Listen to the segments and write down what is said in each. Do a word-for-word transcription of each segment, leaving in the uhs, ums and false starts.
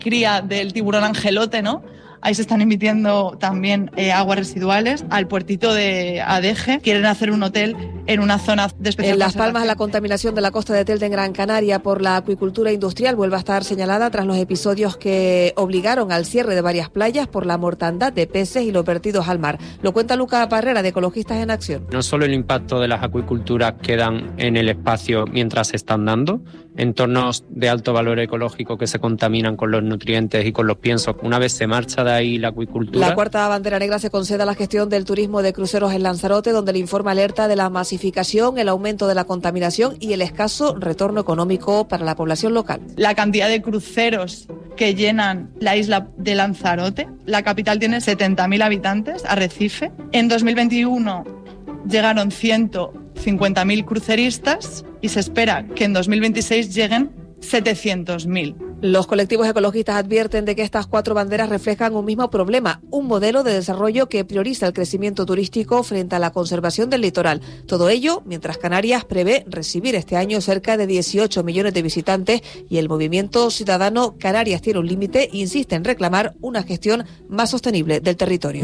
cría del tiburón angelote, ¿no? Ahí se están emitiendo también eh, aguas residuales. Al puertito de Adeje quieren hacer un hotel en una zona de especial En Las Palmas, la contaminación de la costa de Telde en Gran Canaria por la acuicultura industrial vuelve a estar señalada tras los episodios que obligaron al cierre de varias playas por la mortandad de peces y los vertidos al mar. Lo cuenta Luca Parrera, de Ecologistas en Acción. No solo el impacto de las acuiculturas quedan en el espacio mientras se están dando, entornos de alto valor ecológico que se contaminan con los nutrientes y con los piensos. Una vez se marcha de ahí la acuicultura. La cuarta bandera negra se concede a la gestión del turismo de cruceros en Lanzarote, donde el informe alerta de la masificación, el aumento de la contaminación y el escaso retorno económico para la población local. La cantidad de cruceros que llenan la isla de Lanzarote, la capital tiene setenta mil habitantes, Arrecife. En dos mil veintiuno llegaron ciento cincuenta mil cruceristas y se espera que en dos mil veintiséis lleguen setecientos mil. Los colectivos ecologistas advierten de que estas cuatro banderas reflejan un mismo problema, un modelo de desarrollo que prioriza el crecimiento turístico frente a la conservación del litoral. Todo ello mientras Canarias prevé recibir este año cerca de dieciocho millones de visitantes y el movimiento ciudadano Canarias tiene un límite e insiste en reclamar una gestión más sostenible del territorio.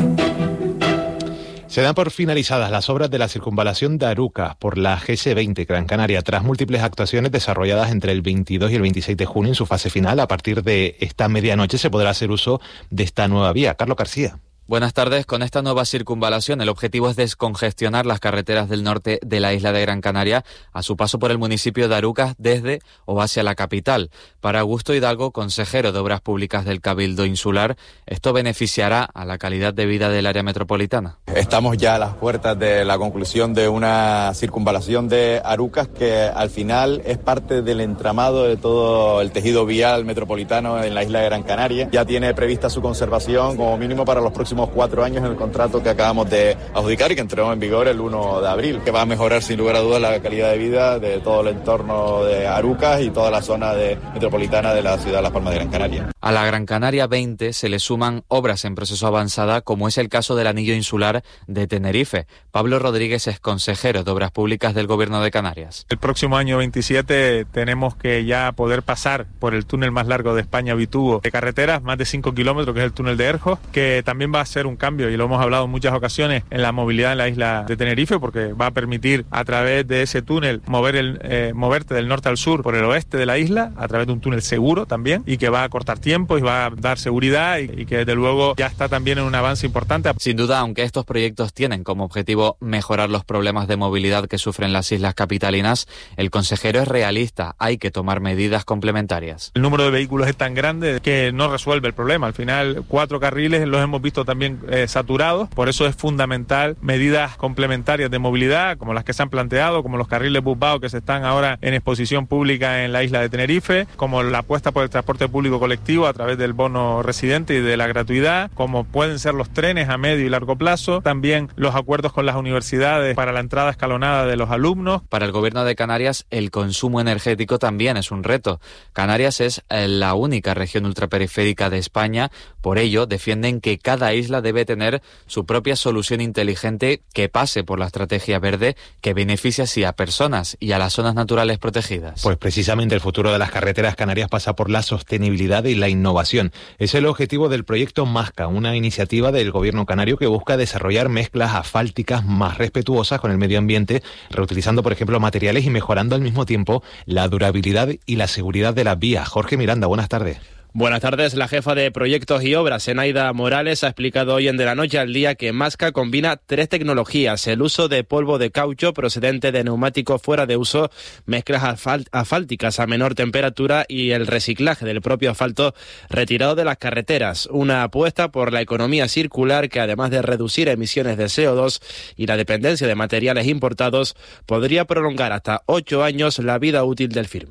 Se dan por finalizadas las obras de la circunvalación de Arucas por la G S veinte Gran Canaria tras múltiples actuaciones desarrolladas entre el veintidós y el veintiséis de junio en su fase final. A partir de esta medianoche se podrá hacer uso de esta nueva vía. Carlos García. Buenas tardes. Con esta nueva circunvalación, el objetivo es descongestionar las carreteras del norte de la isla de Gran Canaria a su paso por el municipio de Arucas desde o hacia la capital. Para Augusto Hidalgo, consejero de Obras Públicas del Cabildo Insular, esto beneficiará a la calidad de vida del área metropolitana. Estamos ya a las puertas de la conclusión de una circunvalación de Arucas que al final es parte del entramado de todo el tejido vial metropolitano en la isla de Gran Canaria. Ya tiene prevista su conservación como mínimo para los próximos cuatro años en el contrato que acabamos de adjudicar y que entró en vigor el primero de abril, que va a mejorar sin lugar a dudas la calidad de vida de todo el entorno de Arucas y toda la zona de, metropolitana de la ciudad de Las Palmas de Gran Canaria. A la Gran Canaria veinte se le suman obras en proceso avanzada, como es el caso del anillo insular de Tenerife. Pablo Rodríguez es consejero de Obras Públicas del Gobierno de Canarias. El próximo año veintisiete tenemos que ya poder pasar por el túnel más largo de España, bitubo, de carreteras, más de cinco kilómetros, que es el túnel de Erjos, que también va a ser un cambio, y lo hemos hablado en muchas ocasiones, en la movilidad en la isla de Tenerife, porque va a permitir a través de ese túnel mover el, eh, moverte del norte al sur por el oeste de la isla, a través de un túnel seguro también, y que va a cortar tiempo y va a dar seguridad, y, y que desde luego ya está también en un avance importante. Sin duda, aunque estos proyectos tienen como objetivo mejorar los problemas de movilidad que sufren las islas capitalinas, el consejero es realista, hay que tomar medidas complementarias. El número de vehículos es tan grande que no resuelve el problema. Al final, cuatro carriles los hemos visto también eh, saturados, por eso es fundamental medidas complementarias de movilidad, como las que se han planteado, como los carriles busbados que se están ahora en exposición pública en la isla de Tenerife, como la apuesta por el transporte público colectivo a través del bono residente y de la gratuidad, como pueden ser los trenes a medio y largo plazo, también los acuerdos con las universidades para la entrada escalonada de los alumnos. Para el Gobierno de Canarias, el consumo energético también es un reto. Canarias es la única región ultraperiférica de España, por ello defienden que cada isla debe tener su propia solución inteligente que pase por la estrategia verde, que beneficie así a personas y a las zonas naturales protegidas. Pues precisamente el futuro de las carreteras canarias pasa por la sostenibilidad y la innovación. Es el objetivo del proyecto Masca, una iniciativa del Gobierno canario que busca desarrollar mezclas asfálticas más respetuosas con el medio ambiente, reutilizando, por ejemplo, materiales y mejorando al mismo tiempo la durabilidad y la seguridad de las vías. Jorge Miranda, buenas tardes. Buenas tardes. La jefa de Proyectos y Obras, Zenaida Morales, ha explicado hoy en De la Noche al Día que Masca combina tres tecnologías: el uso de polvo de caucho procedente de neumáticos fuera de uso, mezclas asfalt- asfálticas a menor temperatura y el reciclaje del propio asfalto retirado de las carreteras. Una apuesta por la economía circular que, además de reducir emisiones de C O dos y la dependencia de materiales importados, podría prolongar hasta ocho años la vida útil del firme.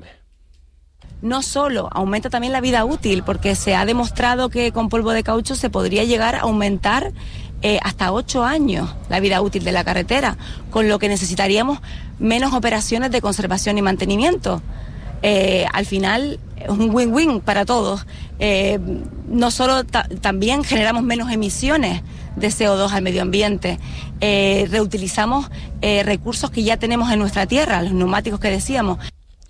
No solo aumenta también la vida útil, porque se ha demostrado que con polvo de caucho se podría llegar a aumentar eh, hasta ocho años la vida útil de la carretera, con lo que necesitaríamos menos operaciones de conservación y mantenimiento. Eh, al final es un win-win para todos. Eh, no solo ta- también generamos menos emisiones de C O dos al medio ambiente, eh, reutilizamos eh, recursos que ya tenemos en nuestra tierra, los neumáticos que decíamos.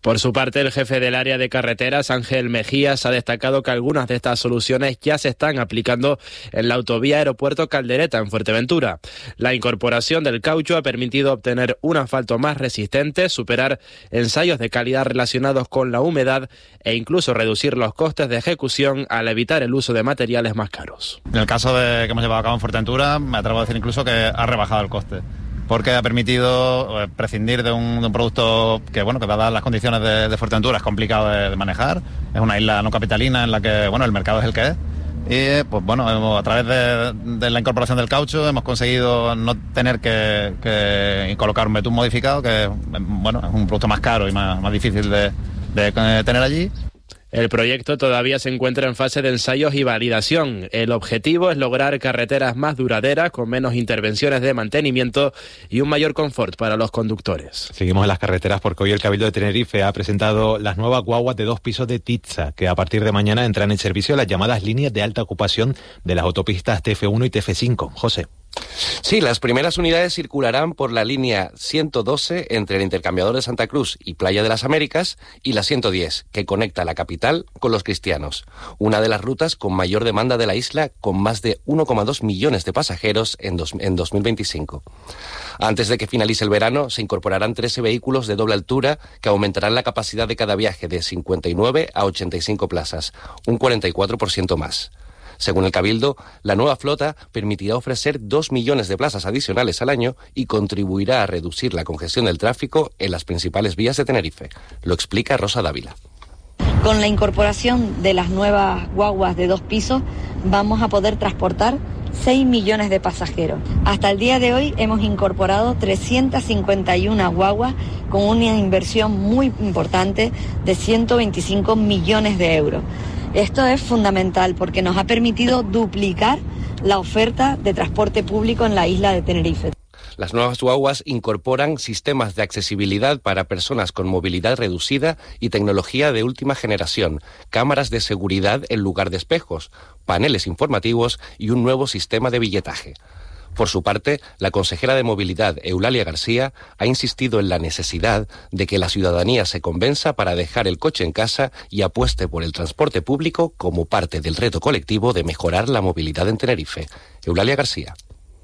Por su parte, el jefe del área de carreteras, Ángel Mejías, ha destacado que algunas de estas soluciones ya se están aplicando en la autovía Aeropuerto Caldereta, en Fuerteventura. La incorporación del caucho ha permitido obtener un asfalto más resistente, superar ensayos de calidad relacionados con la humedad e incluso reducir los costes de ejecución al evitar el uso de materiales más caros. En el caso de que hemos llevado a cabo en Fuerteventura, me atrevo a decir incluso que ha rebajado el coste, porque ha permitido prescindir de un, de un producto que, bueno, que dadas las condiciones de, de Fuerteventura es complicado de, de manejar. Es una isla no capitalina en la que, bueno, el mercado es el que es. Y, pues bueno, hemos, a través de, de la incorporación del caucho hemos conseguido no tener que, que colocar un betún modificado, que, bueno, es un producto más caro y más, más difícil de, de tener allí. El proyecto todavía se encuentra en fase de ensayos y validación. El objetivo es lograr carreteras más duraderas, con menos intervenciones de mantenimiento y un mayor confort para los conductores. Seguimos en las carreteras porque hoy el Cabildo de Tenerife ha presentado las nuevas guaguas de dos pisos de Titsa, que a partir de mañana entran en servicio las llamadas líneas de alta ocupación de las autopistas T F uno y T F cinco. José. Sí, las primeras unidades circularán por la línea ciento doce entre el intercambiador de Santa Cruz y Playa de las Américas y la ciento diez, que conecta la capital con Los Cristianos, una de las rutas con mayor demanda de la isla, con más de uno coma dos millones de pasajeros en, dos, en dos mil veinticinco. Antes de que finalice el verano, se incorporarán trece vehículos de doble altura que aumentarán la capacidad de cada viaje de cincuenta y nueve a ochenta y cinco plazas, un cuarenta y cuatro por ciento más. Según el Cabildo, la nueva flota permitirá ofrecer dos millones de plazas adicionales al año y contribuirá a reducir la congestión del tráfico en las principales vías de Tenerife. Lo explica Rosa Dávila. Con la incorporación de las nuevas guaguas de dos pisos, vamos a poder transportar seis millones de pasajeros. Hasta el día de hoy hemos incorporado trescientas cincuenta y una guaguas con una inversión muy importante de ciento veinticinco millones de euros. Esto es fundamental porque nos ha permitido duplicar la oferta de transporte público en la isla de Tenerife. Las nuevas guaguas incorporan sistemas de accesibilidad para personas con movilidad reducida y tecnología de última generación, cámaras de seguridad en lugar de espejos, paneles informativos y un nuevo sistema de billetaje. Por su parte, la consejera de Movilidad, Eulalia García, ha insistido en la necesidad de que la ciudadanía se convenza para dejar el coche en casa y apueste por el transporte público como parte del reto colectivo de mejorar la movilidad en Tenerife. Eulalia García.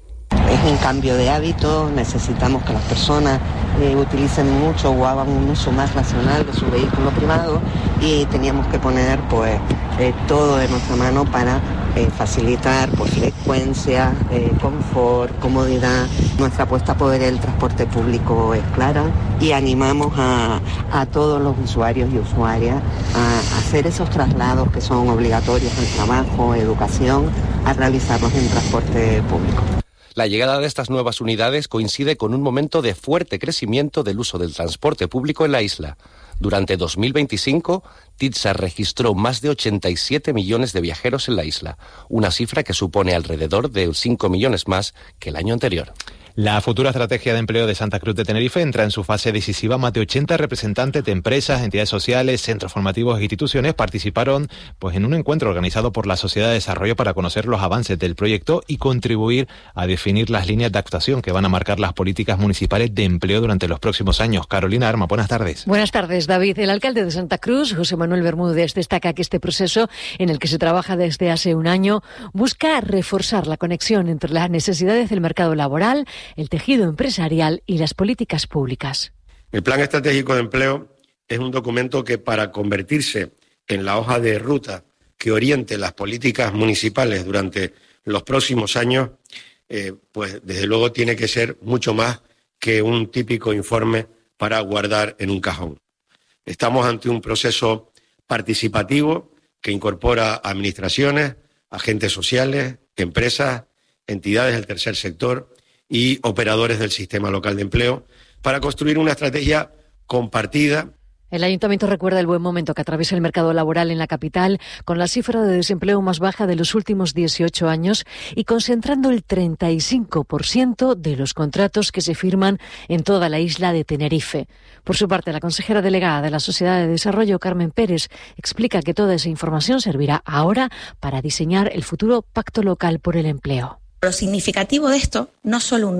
Es un cambio de hábito, necesitamos que las personas eh, utilicen mucho o hagan un uso más racional de su vehículo privado y teníamos que poner pues eh, todo de nuestra mano para eh, facilitar por frecuencia, eh, confort, comodidad. Nuestra apuesta por el transporte público es clara y animamos a, a todos los usuarios y usuarias a hacer esos traslados que son obligatorios al trabajo, educación, a realizarlos en transporte público. La llegada de estas nuevas unidades coincide con un momento de fuerte crecimiento del uso del transporte público en la isla. Durante dos mil veinticinco, Titsa registró más de ochenta y siete millones de viajeros en la isla, una cifra que supone alrededor de cinco millones más que el año anterior. La futura estrategia de empleo de Santa Cruz de Tenerife entra en su fase decisiva. Más de ochenta representantes de empresas, entidades sociales, centros formativos e instituciones participaron pues, en un encuentro organizado por la Sociedad de Desarrollo para conocer los avances del proyecto y contribuir a definir las líneas de actuación que van a marcar las políticas municipales de empleo durante los próximos años. Carolina Arma, buenas tardes. Buenas tardes, David. El alcalde de Santa Cruz, José Manuel Bermúdez, destaca que este proceso, en el que se trabaja desde hace un año, busca reforzar la conexión entre las necesidades del mercado laboral, el tejido empresarial y las políticas públicas. El Plan Estratégico de Empleo es un documento que, para convertirse en la hoja de ruta que oriente las políticas municipales durante los próximos años, eh, pues desde luego tiene que ser mucho más que un típico informe para guardar en un cajón. Estamos ante un proceso participativo que incorpora administraciones, agentes sociales, empresas, entidades del tercer sector y operadores del sistema local de empleo para construir una estrategia compartida. El Ayuntamiento recuerda el buen momento que atraviesa el mercado laboral en la capital, con la cifra de desempleo más baja de los últimos dieciocho años y concentrando el treinta y cinco por ciento de los contratos que se firman en toda la isla de Tenerife. Por su parte, la consejera delegada de la Sociedad de Desarrollo, Carmen Pérez, explica que toda esa información servirá ahora para diseñar el futuro Pacto Local por el Empleo. Lo significativo de esto no es solo un número,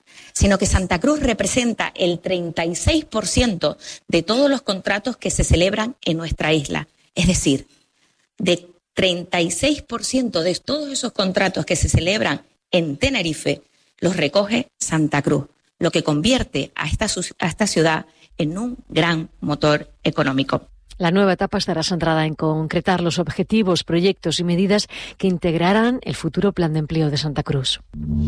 sino que Santa Cruz representa el treinta y seis por ciento de todos los contratos que se celebran en nuestra isla. Es decir, de treinta y seis por ciento de todos esos contratos que se celebran en Tenerife, los recoge Santa Cruz, lo que convierte a esta, a esta ciudad en un gran motor económico. La nueva etapa estará centrada en concretar los objetivos, proyectos y medidas que integrarán el futuro plan de empleo de Santa Cruz.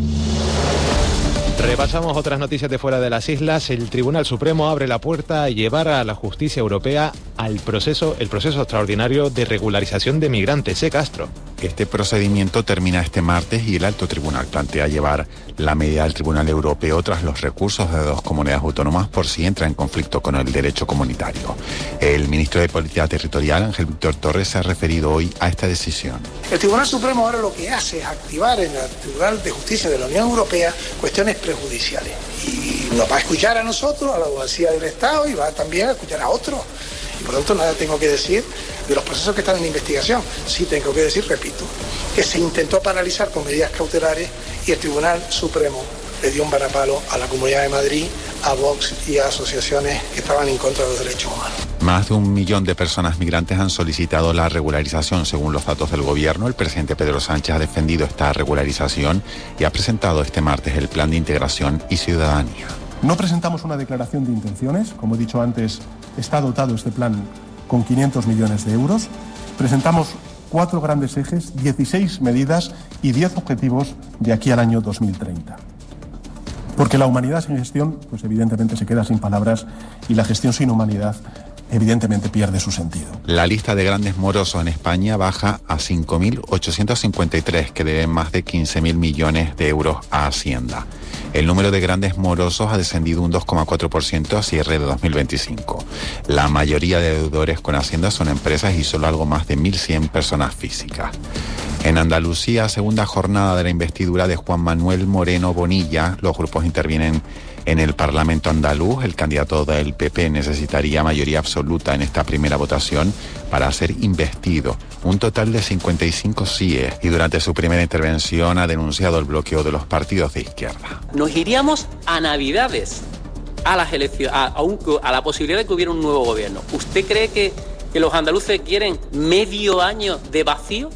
Repasamos otras noticias de fuera de las islas. El Tribunal Supremo abre la puerta a llevar a la justicia europea al proceso, el proceso extraordinario de regularización de migrantes. E. Castro. Este procedimiento termina este martes y el Alto Tribunal plantea llevar la medida al Tribunal Europeo tras los recursos de dos comunidades autónomas por si entra en conflicto con el derecho comunitario. El ministro de Política Territorial, Ángel Víctor Torres, se ha referido hoy a esta decisión. El Tribunal Supremo ahora lo que hace es activar en el Tribunal de Justicia de la Unión Europea cuestiones prejudiciales. Y nos va a escuchar a nosotros, a la abogacía del Estado, y va también a escuchar a otros. Y por lo tanto nada tengo que decir de los procesos que están en investigación. Sí tengo que decir, repito, que se intentó paralizar con medidas cautelares y el Tribunal Supremo le dio un varapalo a la Comunidad de Madrid, a Vox y a asociaciones que estaban en contra de los derechos humanos. Más de un millón de personas migrantes han solicitado la regularización según los datos del gobierno. El presidente Pedro Sánchez ha defendido esta regularización y ha presentado este martes el Plan de Integración y Ciudadanía. No presentamos una declaración de intenciones, como he dicho antes, está dotado este plan con quinientos millones de euros. Presentamos cuatro grandes ejes, dieciséis medidas y diez objetivos de aquí al año dos mil treinta. Porque la humanidad sin gestión, pues evidentemente se queda sin palabras, y la gestión sin humanidad evidentemente pierde su sentido. La lista de grandes morosos en España baja a cinco mil ochocientos cincuenta y tres, que deben más de quince mil millones de euros a Hacienda. El número de grandes morosos ha descendido un dos coma cuatro por ciento a cierre de dos mil veinticinco. La mayoría de deudores con Hacienda son empresas y solo algo más de mil cien personas físicas. En Andalucía, segunda jornada de la investidura de Juan Manuel Moreno Bonilla, los grupos intervienen en el Parlamento andaluz. El candidato del P P necesitaría mayoría absoluta en esta primera votación para ser investido. Un total de cincuenta y cinco síes, y durante su primera intervención ha denunciado el bloqueo de los partidos de izquierda. Nos iríamos a Navidades, a las elecciones, a, a, un, a la posibilidad de que hubiera un nuevo gobierno. ¿Usted cree que, que los andaluces quieren medio año de vacío?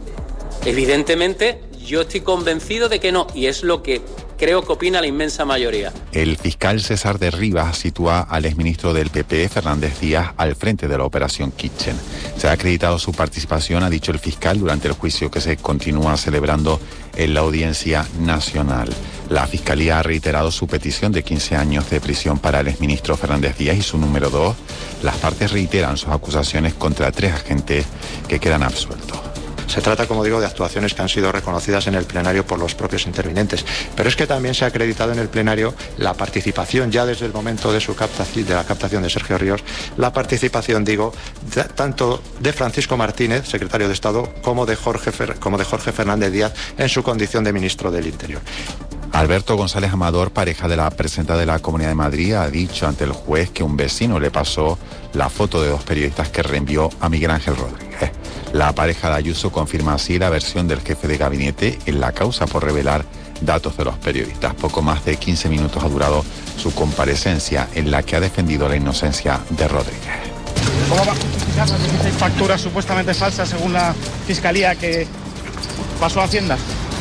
Evidentemente, yo estoy convencido de que no, y es lo que creo que opina la inmensa mayoría. El fiscal César de Rivas sitúa al exministro del P P, Fernández Díaz, al frente de la operación Kitchen. Se ha acreditado su participación, ha dicho el fiscal, durante el juicio que se continúa celebrando en la Audiencia Nacional. La Fiscalía ha reiterado su petición de quince años de prisión para el exministro Fernández Díaz y su número dos. Las partes reiteran sus acusaciones contra tres agentes que quedan absueltos. Se trata, como digo, de actuaciones que han sido reconocidas en el plenario por los propios intervinientes. Pero es que también se ha acreditado en el plenario la participación, ya desde el momento de, su captación, de la captación de Sergio Ríos, la participación, digo, de, tanto de Francisco Martínez, secretario de Estado, como de, Jorge Fer, como de Jorge Fernández Díaz en su condición de ministro del Interior. Alberto González Amador, pareja de la presidenta de la Comunidad de Madrid, ha dicho ante el juez que un vecino le pasó la foto de dos periodistas que reenvió a Miguel Ángel Rodríguez. La pareja de Ayuso confirma así la versión del jefe de gabinete en la causa por revelar datos de los periodistas. Poco más de quince minutos ha durado su comparecencia, en la que ha defendido la inocencia de Rodríguez. ¿Cómo va a justificar las dieciséis facturas supuestamente falsas según la Fiscalía que pasó a Hacienda?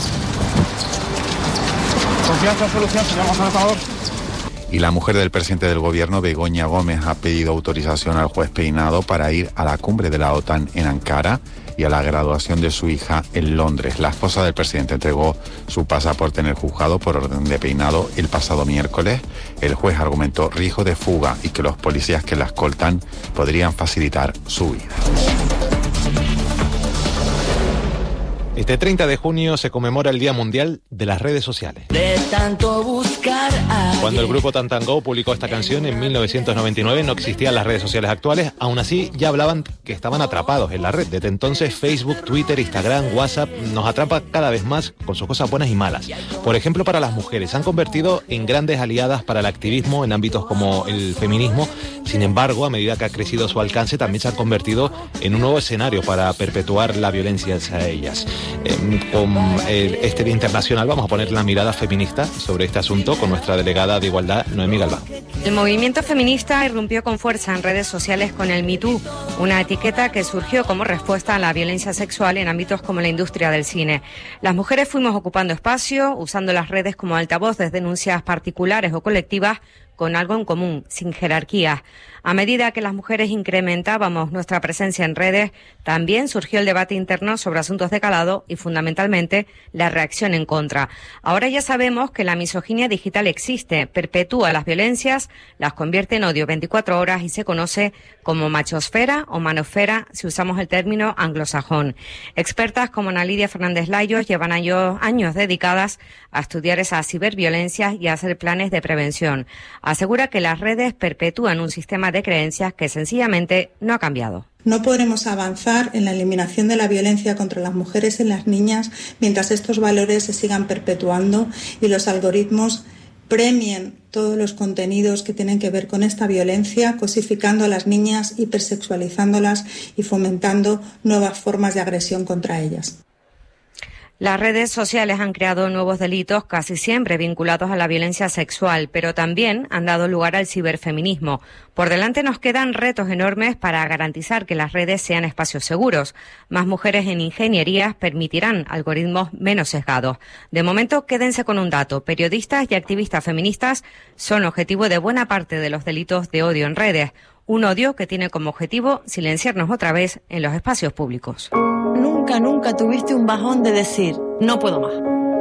Confianza en solución, señor González Amador. Y la mujer del presidente del gobierno, Begoña Gómez, ha pedido autorización al juez Peinado para ir a la cumbre de la OTAN en Ankara y a la graduación de su hija en Londres. La esposa del presidente entregó su pasaporte en el juzgado por orden de Peinado el pasado miércoles. El juez argumentó riesgo de fuga y que los policías que la escoltan podrían facilitar su vida. Este treinta de junio se conmemora el Día Mundial de las Redes Sociales. De tanto buscar a Cuando el grupo Tantango publicó esta canción en mil novecientos noventa y nueve no existían las redes sociales actuales, aún así ya hablaban que estaban atrapados en la red. Desde entonces Facebook, Twitter, Instagram, WhatsApp nos atrapa cada vez más con sus cosas buenas y malas. Por ejemplo, para las mujeres, se han convertido en grandes aliadas para el activismo en ámbitos como el feminismo. Sin embargo, a medida que ha crecido su alcance, también se han convertido en un nuevo escenario para perpetuar la violencia hacia ellas. Eh, con eh, este Día Internacional vamos a poner la mirada feminista sobre este asunto con nuestra delegada de Igualdad, Noemí Galván. El movimiento feminista irrumpió con fuerza en redes sociales con el Me Too, una etiqueta que surgió como respuesta a la violencia sexual en ámbitos como la industria del cine. Las mujeres fuimos ocupando espacio, usando las redes como altavoz de denuncias particulares o colectivas, con algo en común, sin jerarquía. A medida que las mujeres incrementábamos nuestra presencia en redes, también surgió el debate interno sobre asuntos de calado y, fundamentalmente, la reacción en contra. Ahora ya sabemos que la misoginia digital existe, perpetúa las violencias, las convierte en odio veinticuatro horas y se conoce como machosfera o manosfera si usamos el término anglosajón. Expertas como Ana Lidia Fernández Layos llevan años, años dedicadas a estudiar esas ciberviolencias y a hacer planes de prevención. Asegura que las redes perpetúan un sistema de creencias que sencillamente no ha cambiado. No podremos avanzar en la eliminación de la violencia contra las mujeres y las niñas mientras estos valores se sigan perpetuando y los algoritmos premien todos los contenidos que tienen que ver con esta violencia, cosificando a las niñas, hipersexualizándolas y fomentando nuevas formas de agresión contra ellas. Las redes sociales han creado nuevos delitos casi siempre vinculados a la violencia sexual, pero también han dado lugar al ciberfeminismo. Por delante nos quedan retos enormes para garantizar que las redes sean espacios seguros. Más mujeres en ingenierías permitirán algoritmos menos sesgados. De momento, quédense con un dato. Periodistas y activistas feministas son objetivo de buena parte de los delitos de odio en redes. Un odio que tiene como objetivo silenciarnos otra vez en los espacios públicos. Nunca, nunca tuviste un bajón de decir, no puedo más.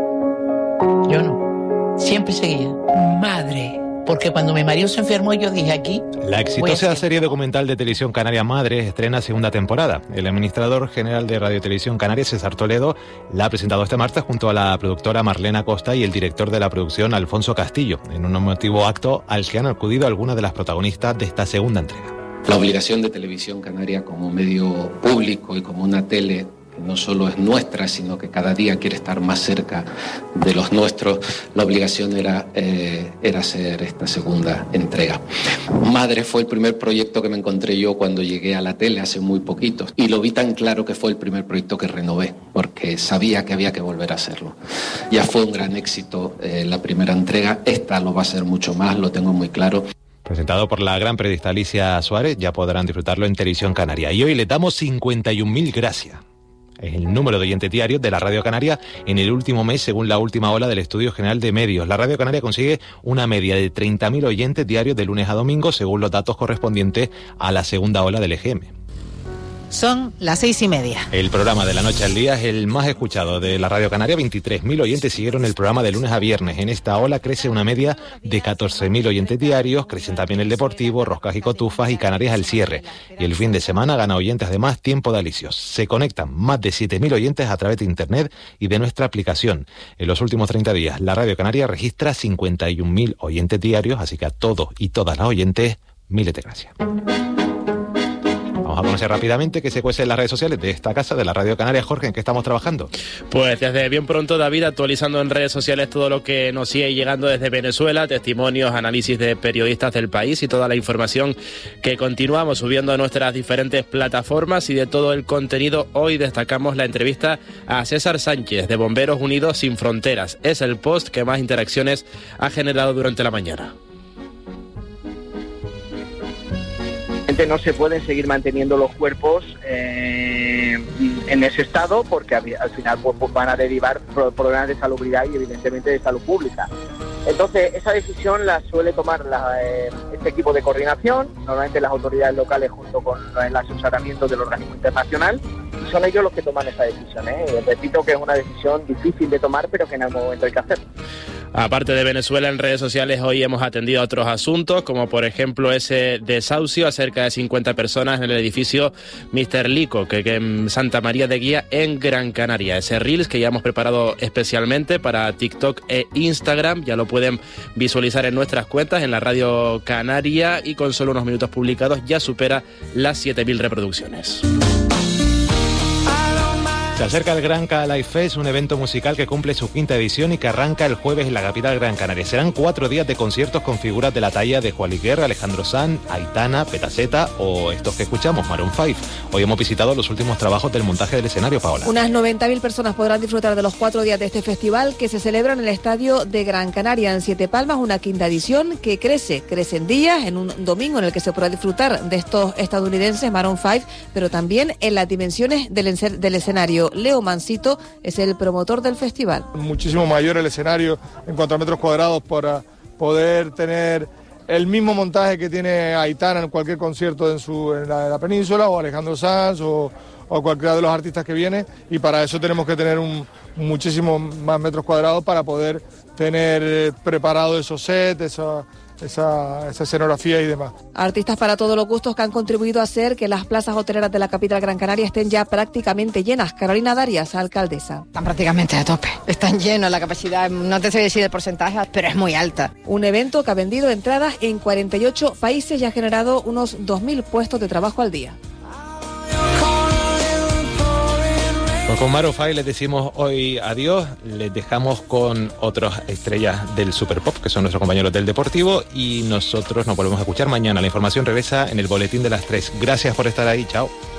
Yo no. Siempre seguía. Madre. Porque cuando mi marido se enfermó, yo dije aquí... La exitosa serie documental de televisión canaria Madre estrena segunda temporada. El administrador general de Radio Televisión Canaria, César Toledo, la ha presentado este martes junto a la productora Marlena Costa y el director de la producción, Alfonso Castillo, en un emotivo acto al que han acudido algunas de las protagonistas de esta segunda entrega. La obligación de Televisión Canaria como medio público y como una tele que no solo es nuestra, sino que cada día quiere estar más cerca de los nuestros, la obligación era, eh, era hacer esta segunda entrega. Madre fue el primer proyecto que me encontré yo cuando llegué a la tele hace muy poquito, y lo vi tan claro que fue el primer proyecto que renové, porque sabía que había que volver a hacerlo. Ya fue un gran éxito eh, la primera entrega, esta lo va a ser mucho más, lo tengo muy claro. Presentado por la gran periodista Alicia Suárez, ya podrán disfrutarlo en Televisión Canaria. Y hoy le damos cincuenta y un mil gracias. Es el número de oyentes diarios de la Radio Canaria en el último mes, según la última ola del Estudio General de Medios. La Radio Canaria consigue una media de treinta mil oyentes diarios de lunes a domingo, según los datos correspondientes a la segunda ola del E G M. Son las seis y media. El programa de la noche al día es el más escuchado de la Radio Canaria. veintitrés mil oyentes siguieron el programa de lunes a viernes. En esta ola crece una media de catorce mil oyentes diarios. Crecen también el Deportivo, Roscas y Cotufas y Canarias al cierre. Y el fin de semana gana oyentes además Tiempo de Alicios. Se conectan más de siete mil oyentes a través de Internet y de nuestra aplicación. En los últimos treinta días, la Radio Canaria registra cincuenta y un mil oyentes diarios. Así que a todos y todas las oyentes, miles de gracias. Vamos a conocer rápidamente qué se cuece en las redes sociales de esta casa de la Radio Canaria. Jorge, ¿en qué estamos trabajando? Pues desde bien pronto, David, actualizando en redes sociales todo lo que nos sigue llegando desde Venezuela, testimonios, análisis de periodistas del país y toda la información que continuamos subiendo a nuestras diferentes plataformas. Y de todo el contenido, hoy destacamos la entrevista a César Sánchez de Bomberos Unidos Sin Fronteras. Es el post que más interacciones ha generado durante la mañana. No se pueden seguir manteniendo los cuerpos eh, en ese estado porque al final pues, pues van a derivar problemas de salubridad y evidentemente de salud pública. Entonces esa decisión la suele tomar la, eh, este equipo de coordinación, normalmente las autoridades locales junto con el asesoramiento del organismo internacional, y son ellos los que toman esa decisión. ¿eh? Repito que es una decisión difícil de tomar, pero que en algún momento hay que hacerlo. Aparte de Venezuela, en redes sociales hoy hemos atendido a otros asuntos, como por ejemplo ese desahucio a cerca de cincuenta personas en el edificio míster Lico, que, que en Santa María de Guía, en Gran Canaria. Ese Reels que ya hemos preparado especialmente para TikTok e Instagram, ya lo pueden visualizar en nuestras cuentas, en la Radio Canaria, y con solo unos minutos publicados ya supera las siete mil reproducciones. Se acerca el Gran Cana Live Fest, un evento musical que cumple su quinta edición y que arranca el jueves en la capital Gran Canaria. Serán cuatro días de conciertos con figuras de la talla de Juan Luis Guerra, Alejandro Sanz, Aitana, Petaceta o estos que escuchamos, Maroon cinco. Hoy hemos visitado los últimos trabajos del montaje del escenario, Paola. Unas noventa mil personas podrán disfrutar de los cuatro días de este festival que se celebra en el Estadio de Gran Canaria en Siete Palmas, una quinta edición que crece, crece en días, en un domingo en el que se podrá disfrutar de estos estadounidenses Maroon cinco, pero también en las dimensiones del, del escenario. Leo Mancito es el promotor del festival. Muchísimo mayor el escenario en cuanto a metros cuadrados para poder tener el mismo montaje que tiene Aitana en cualquier concierto en, su, en, la, en la península, o Alejandro Sanz o, o cualquiera de los artistas que viene, y para eso tenemos que tener un, muchísimo más metros cuadrados para poder tener preparado esos sets, esa, esa, esa escenografía y demás. Artistas para todos los gustos que han contribuido a hacer que las plazas hoteleras de la capital Gran Canaria estén ya prácticamente llenas. Carolina Darias, alcaldesa. Están prácticamente a tope. Están llenos, la capacidad, no te sé decir el porcentaje, pero es muy alta. Un evento que ha vendido entradas en cuarenta y ocho países y ha generado unos dos mil puestos de trabajo al día. Pues con Maroon cinco les decimos hoy adiós, les dejamos con otras estrellas del Super Pop, que son nuestros compañeros del Deportivo, y nosotros nos volvemos a escuchar mañana. La información regresa en el boletín de las tres. Gracias por estar ahí, chao.